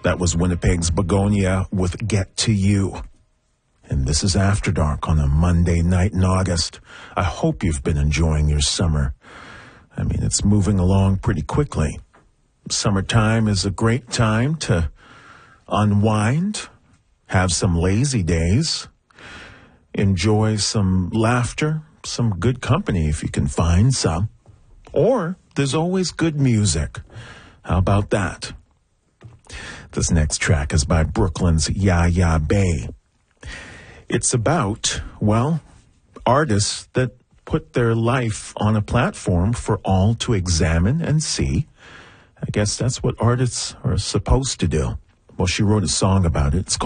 That was Winnipeg's Begonia with Get to You. And this is After Dark on a Monday night in August. I hope you've been enjoying your summer. I mean, it's moving along pretty quickly. Summertime is a great time to unwind, have some lazy days, enjoy some laughter, some good company if you can find some. Or there's always good music. How about that? This next track is by Brooklyn's Yaya Bay. It's about, well, artists that put their life on a platform for all to examine and see. I guess that's what artists are supposed to do. Well, she wrote a song about it. It's called